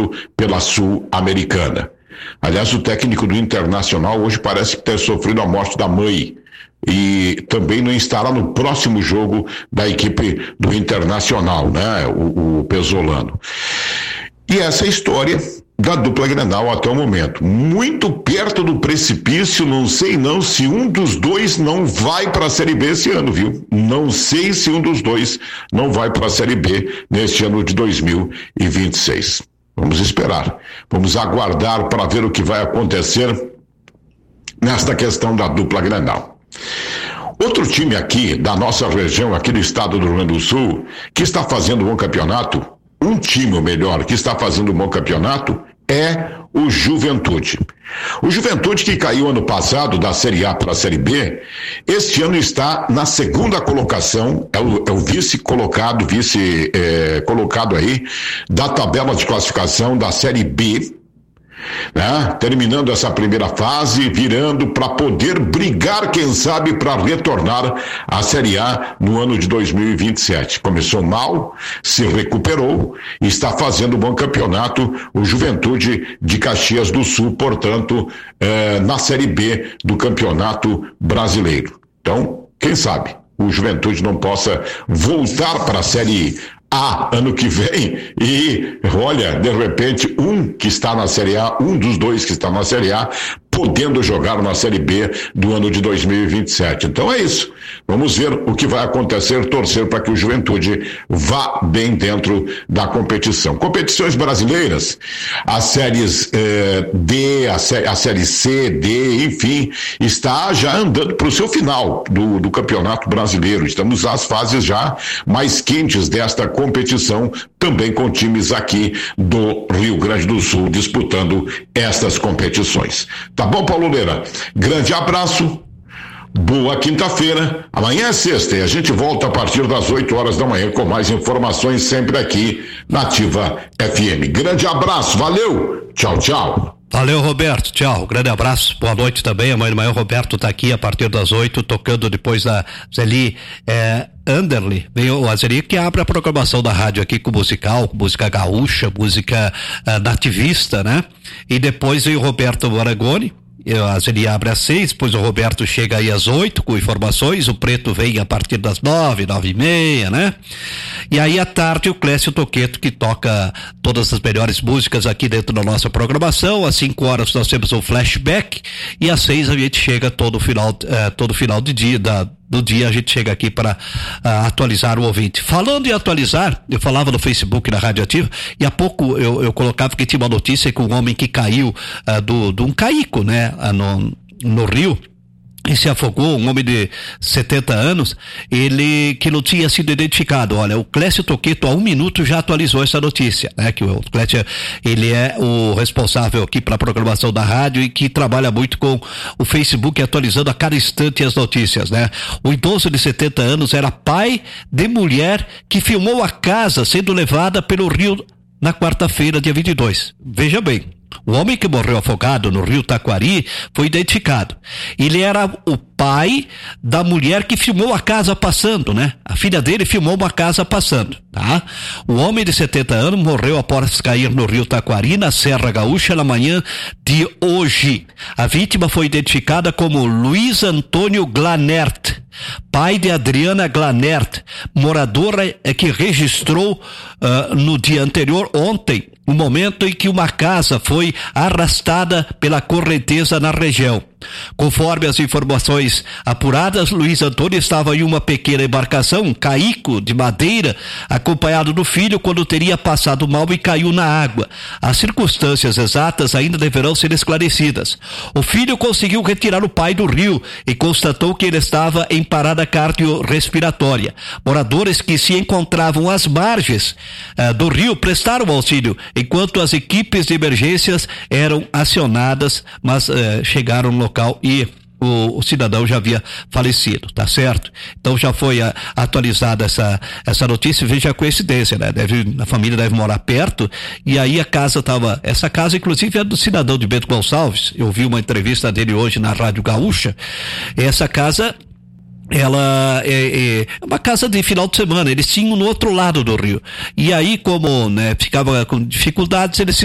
disputando pela Sul-Americana. Aliás, o técnico do Internacional hoje parece ter sofrido a morte da mãe e também não estará no próximo jogo da equipe do Internacional, né? O Pesolano. E essa é a história da dupla Grenal até o momento. Muito perto do precipício, não sei não se um dos dois não vai para a Série B esse ano, viu? Não sei se um dos dois não vai para a Série B neste ano de 2026. Vamos esperar, vamos aguardar para ver o que vai acontecer nesta questão da dupla Grenal. Outro time aqui da nossa região, aqui do estado do Rio Grande do Sul, que está fazendo um bom campeonato, um time, ou melhor, que está fazendo um bom campeonato, é o Juventude. O Juventude, que caiu ano passado da Série A para a Série B, este ano está na segunda colocação, é o vice-colocado aí da tabela de classificação da Série B, né? Terminando essa primeira fase, virando para poder brigar, quem sabe, para retornar à Série A no ano de 2027. Começou mal, se recuperou e está fazendo um bom campeonato, o Juventude de Caxias do Sul, portanto, na Série B do Campeonato Brasileiro. Então, quem sabe o Juventude não possa voltar para a Série A ano que vem e, olha, de repente, um que está na Série A, um dos dois que está na Série A, podendo jogar na Série B do ano de 2027. Então é isso. Vamos ver o que vai acontecer, torcer para que o Juventude vá bem dentro da competição. Competições brasileiras, as séries D, a série C, D, enfim, está já andando para o seu final do Campeonato Brasileiro. Estamos às fases já mais quentes desta competição, também com times aqui do Rio Grande do Sul disputando estas competições. Tá bom, Paulo Leira? Grande abraço, boa quinta-feira, amanhã é sexta e a gente volta a partir das 8 horas da manhã com mais informações sempre aqui na Ativa FM. Grande abraço, valeu, tchau, tchau. Valeu, Roberto, tchau, grande abraço, boa noite também, amanhã o Roberto tá aqui a partir das 8, tocando depois da Zeli Anderle, vem o Azeri que abre a programação da rádio aqui com musical, com música gaúcha, música nativista, né? E depois vem o Roberto Aragoni, a Zeli abre às 6, depois o Roberto chega aí às 8 com informações, o Preto vem a partir das 9, 9:30, né? E aí à tarde o Clécio Toqueto, que toca todas as melhores músicas aqui dentro da nossa programação. Às 5 horas nós temos um flashback e às 6 a gente chega todo final de dia do dia a gente chega aqui para atualizar o ouvinte. Falando em atualizar, eu falava no Facebook da Rádio Ativa e há pouco eu colocava que tinha uma notícia com um homem que caiu de um caico, né, no rio e se afogou, um homem de 70 anos, ele que não tinha sido identificado. Olha, o Clécio Toqueto há 1 minuto já atualizou essa notícia, né? Que o Clécio, ele é o responsável aqui para a programação da rádio e que trabalha muito com o Facebook, atualizando a cada instante as notícias, né? O idoso de 70 anos era pai de mulher que filmou a casa sendo levada pelo rio na quarta-feira, dia 22. Veja bem. O homem que morreu afogado no rio Taquari foi identificado. Ele era o pai da mulher que filmou a casa passando, né? A filha dele filmou uma casa passando, tá? O homem de 70 anos morreu após cair no rio Taquari, na Serra Gaúcha, na manhã de hoje. A vítima foi identificada como Luiz Antônio Glanert, pai de Adriana Glanert, moradora que registrou no dia anterior, ontem, o momento em que uma casa foi arrastada pela correnteza na região. Conforme as informações apuradas, Luiz Antônio estava em uma pequena embarcação, um caico de madeira, acompanhado do filho, quando teria passado mal e caiu na água. As circunstâncias exatas ainda deverão ser esclarecidas. O filho conseguiu retirar o pai do rio e constatou que ele estava em parada cardiorrespiratória. Moradores que se encontravam às margens do rio prestaram auxílio, enquanto as equipes de emergências eram acionadas, mas chegaram no local e o cidadão já havia falecido, tá certo? Então já foi atualizada essa notícia. Veja a coincidência, né? A família deve morar perto e aí essa casa inclusive é do cidadão de Bento Gonçalves. Eu vi uma entrevista dele hoje na Rádio Gaúcha. Essa casa, ela é uma casa de final de semana, eles tinham no outro lado do rio, e aí como, né, ficava com dificuldades, eles